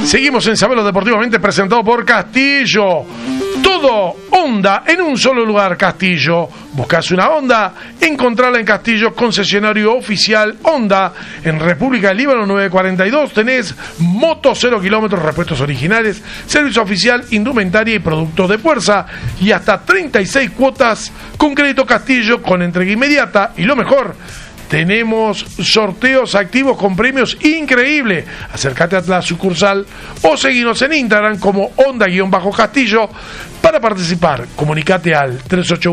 Seguimos en Sabelo Deportivamente, presentado por Castillo. Todo Honda en un solo lugar, Castillo. Buscas una Honda, encontrala en Castillo, concesionario oficial Honda. En República del Líbano 942 tenés moto 0 kilómetros, repuestos originales, servicio oficial, indumentaria y productos de fuerza. Y hasta 36 cuotas con crédito Castillo, con entrega inmediata. Y lo mejor, tenemos sorteos activos con premios increíbles. Acércate a la sucursal o seguinos en Instagram como Honda-Castillo para participar. Comunicate al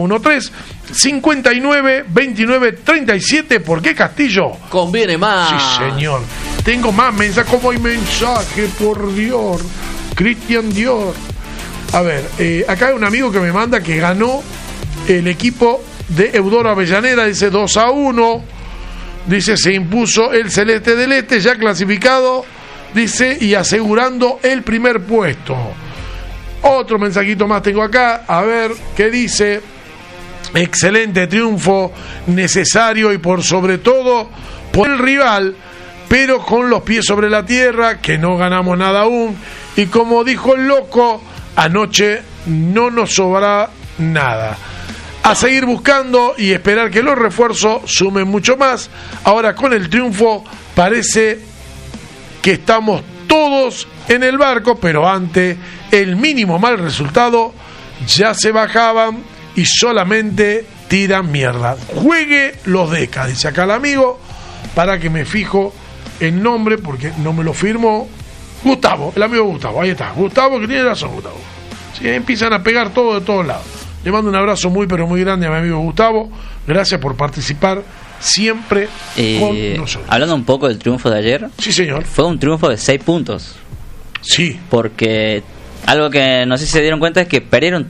3813-592937. ¿Por qué Castillo? Conviene más. Sí, señor. Tengo más mensajes. ¿Cómo hay mensaje? Por Dios. Cristian Dior. A ver, acá hay un amigo que me manda que ganó el equipo de Eudoro Avellaneda. Dice 2-1. Dice, se impuso el Celeste del Este, ya clasificado, dice, y asegurando el primer puesto. Otro mensajito más tengo acá, a ver qué dice. Excelente triunfo, necesario y por sobre todo por el rival, pero con los pies sobre la tierra, que no ganamos nada aún. Y como dijo el loco, anoche no nos sobrará nada. A seguir buscando y esperar que los refuerzos sumen mucho más. Ahora con el triunfo parece que estamos todos en el barco, pero ante el mínimo mal resultado ya se bajaban y solamente tiran mierda. Juegue los Deca, dice acá el amigo, para que me fijo el nombre porque no me lo firmó. Gustavo, el amigo Gustavo, ahí está. Gustavo, que tiene razón, Gustavo. Sí, empiezan a pegar todo de todos lados. Le mando un abrazo muy pero muy grande a mi amigo Gustavo. Gracias por participar siempre con nosotros. Hablando un poco del triunfo de ayer. Sí, señor. Fue un triunfo de 6 puntos. Sí. Porque algo que no sé si se dieron cuenta es que perdieron